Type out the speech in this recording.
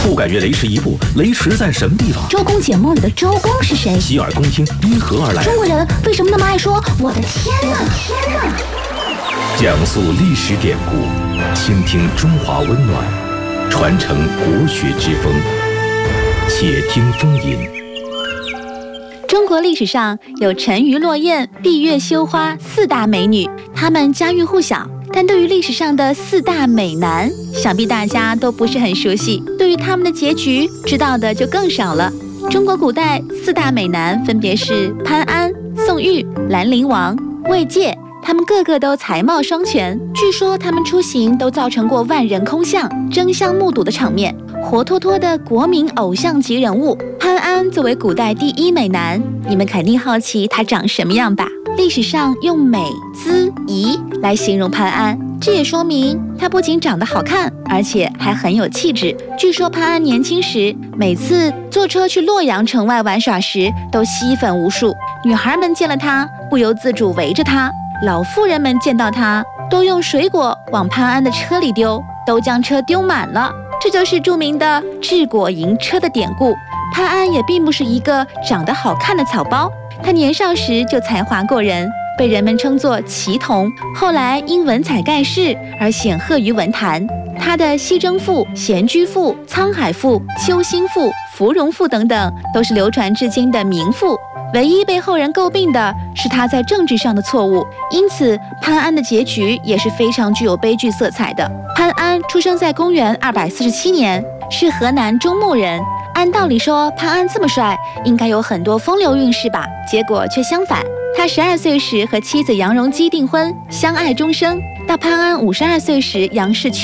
不敢越雷池一步，雷池在什么地方？ 周公解梦里的周公是谁？ 洗耳恭听，因何而来？ 中国人为什么那么爱说我的天哪？ 讲述历史典故，倾听中华温暖，传承国学之风。且听风吟。 中国历史上有沉鱼落雁、闭月羞花四大美女，她们家喻户晓。但对于历史上的四大美男，想必大家都不是很熟悉。对于他们的结局，知道的就更少了。中国古代四大美男分别是潘安、宋玉、兰陵王、魏玠，他们个个都才貌双全。据说他们出行都造成过万人空巷、争相目睹的场面，活脱脱的国民偶像级人物。潘安作为古代第一美男，你们肯定好奇他长什么样吧？历史上用美、姿、仪来形容潘安，这也说明他不仅长得好看，而且还很有气质。据说潘安年轻时，每次坐车去洛阳城外玩耍时，都吸粉无数。女孩们见了他，不由自主围着他；老妇人们见到他，都用水果往潘安的车里丢，都将车丢满了。这就是著名的治果迎车的典故。潘安也并不是一个长得好看的草包，他年少时就才华过人，被人们称作奇童，后来因文采盖世而显赫于文坛。他的《西征赋》《闲居赋》《沧海赋》《秋兴赋》《芙蓉赋》等等，都是流传至今的名赋。唯一被后人诟病的是他在政治上的错误，因此潘安的结局也是非常具有悲剧色彩的。潘安出生在公元247年，是河南中牟人。按道理说，潘安这么帅，应该有很多风流韵事吧？结果却相反。他12岁时和妻子杨荣基订婚，相爱终生。到潘安52岁时，杨氏去